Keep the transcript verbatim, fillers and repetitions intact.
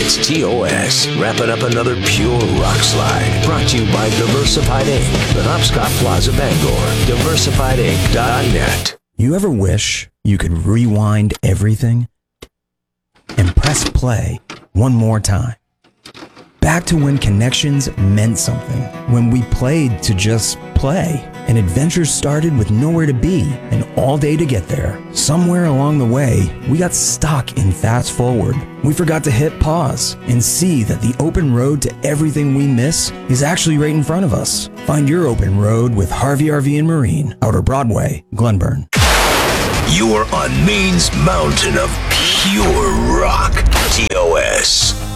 It's T O S, wrapping up another pure rock slide. Brought to you by Diversified Incorporated. The Hopscotch Plaza, Bangor. diversified inc dot net. You ever wish you could rewind everything and press play one more time? Back to when connections meant something, when we played to just play, and adventures started with nowhere to be and all day to get there. Somewhere along the way, we got stuck in fast forward. We forgot to hit pause and see that the open road to everything we miss is actually right in front of us. Find your open road with Harvey R V and Marine, Outer Broadway, Glenburn. You're on Maine's mountain of pure rock. T O S.